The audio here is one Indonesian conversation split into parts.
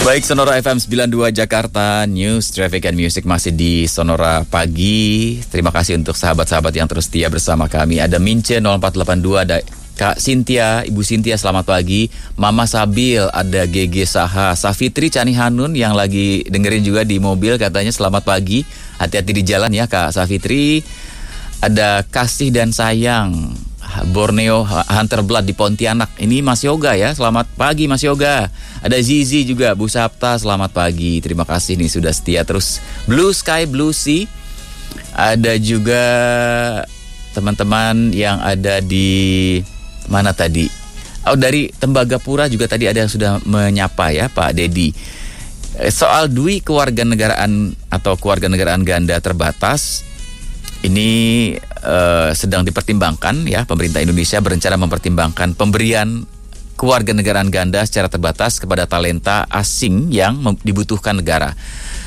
Baik, Sonora FM 92 Jakarta, News, Traffic and Music masih di Sonora Pagi. Terima kasih untuk sahabat-sahabat yang terus setia bersama kami. Ada Mince 0482, ada Kak Cynthia, Ibu Cynthia selamat pagi. Mama Sabil, ada GG Saha, Safitri Cani Hanun yang lagi dengerin juga di mobil katanya selamat pagi. Hati-hati di jalan ya Kak Safitri. Ada Kasih dan Sayang, Borneo Hunter Blood di Pontianak. Ini Mas Yoga ya. Selamat pagi Mas Yoga. Ada Zizi juga, Bu Sapta selamat pagi. Terima kasih nih sudah setia terus. Blue Sky Blue Sea. Ada juga teman-teman yang ada di mana tadi? Oh, dari Tembagapura juga tadi ada yang sudah menyapa ya Pak Dedi. Soal dui kewarganegaraan atau kewarganegaraan ganda terbatas ini sedang dipertimbangkan ya. Pemerintah Indonesia berencana mempertimbangkan pemberian kewarganegaraan ganda secara terbatas kepada talenta asing yang dibutuhkan negara.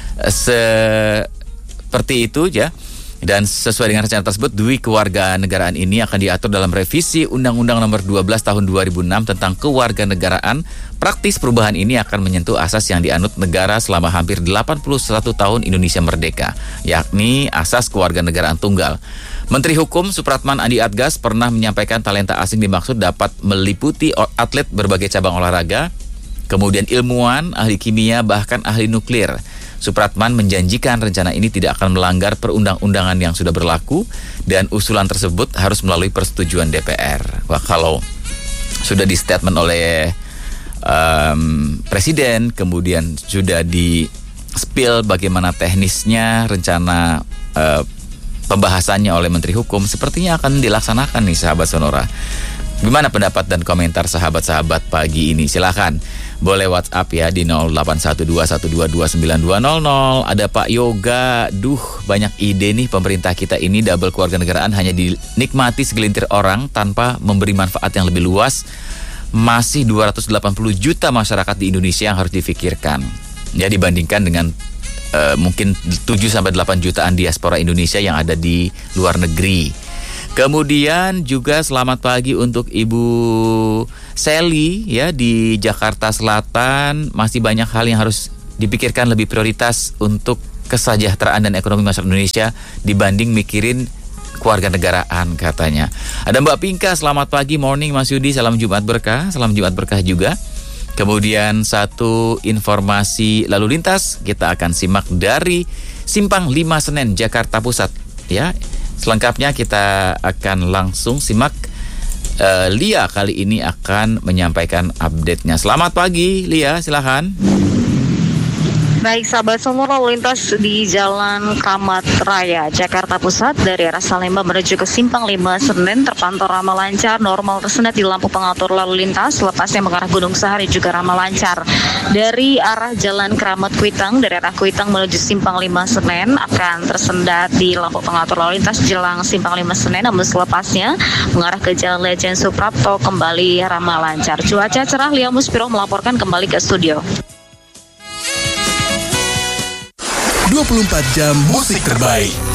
Seperti itu ya. Dan sesuai dengan rencana tersebut, dui kewarganegaraan ini akan diatur dalam revisi Undang-Undang Nomor 12 Tahun 2006 tentang kewarganegaraan. Praktis perubahan ini akan menyentuh asas yang dianut negara selama hampir 81 tahun Indonesia merdeka, yakni asas kewarganegaraan tunggal. Menteri Hukum Supratman Andi Adgas pernah menyampaikan talenta asing dimaksud dapat meliputi atlet berbagai cabang olahraga, kemudian ilmuwan, ahli kimia, bahkan ahli nuklir. Supratman menjanjikan rencana ini tidak akan melanggar perundang-undangan yang sudah berlaku dan usulan tersebut harus melalui persetujuan DPR. Wah, kalau sudah di statement oleh Presiden, kemudian sudah di spill bagaimana teknisnya rencana pembahasannya oleh Menteri Hukum, sepertinya akan dilaksanakan nih sahabat Sonora. Gimana pendapat dan komentar sahabat-sahabat pagi ini? Silakan. Boleh WhatsApp ya di 081212292000. Ada Pak Yoga. Banyak ide nih pemerintah kita ini. Double kewarganegaraan hanya dinikmati segelintir orang tanpa memberi manfaat yang lebih luas. Masih 280 juta masyarakat di Indonesia yang harus difikirkan. Ya, dibandingkan dengan mungkin 7-8 jutaan diaspora Indonesia yang ada di luar negeri. Kemudian juga selamat pagi untuk Ibu Sally ya di Jakarta Selatan. Masih banyak hal yang harus dipikirkan lebih prioritas untuk kesejahteraan dan ekonomi masyarakat Indonesia dibanding mikirin kewarganegaraan katanya. Ada Mbak Pinka, selamat pagi, morning Mas Yudi, salam Jumat berkah, salam Jumat berkah juga. Kemudian satu informasi lalu lintas kita akan simak dari Simpang 5 Senen Jakarta Pusat ya. Selengkapnya kita akan langsung simak. Lia kali ini akan menyampaikan update-nya. Selamat pagi Lia, silakan. Baik sahabat, Sonora lalu lintas di Jalan Kramat Raya Jakarta Pusat dari arah Salemba menuju ke Simpang 5 Senen terpantau ramah lancar, normal tersendat di lampu pengatur lalu lintas. Lepasnya mengarah Gunung Sahari juga ramah lancar. Dari arah Jalan Kramat Kuitang, dari arah Kuitang menuju Simpang 5 Senen akan tersendat di lampu pengatur lalu lintas jelang Simpang 5 Senen. Namun selepasnya mengarah ke Jalan Lejen Suprapto kembali ramah lancar. Cuaca cerah. Lia Muspiro melaporkan kembali ke studio. 24 jam musik terbaik.